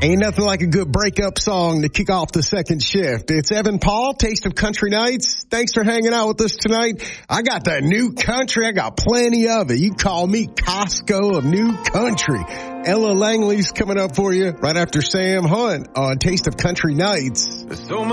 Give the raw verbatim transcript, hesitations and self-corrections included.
Ain't nothing like a good breakup song to kick off the second shift. It's Evan Paul, Taste of Country Nights. Thanks for hanging out with us tonight. I got that new country. I got plenty of it. You call me Costco of new country. Ella Langley's coming up for you right after Sam Hunt on Taste of Country Nights. So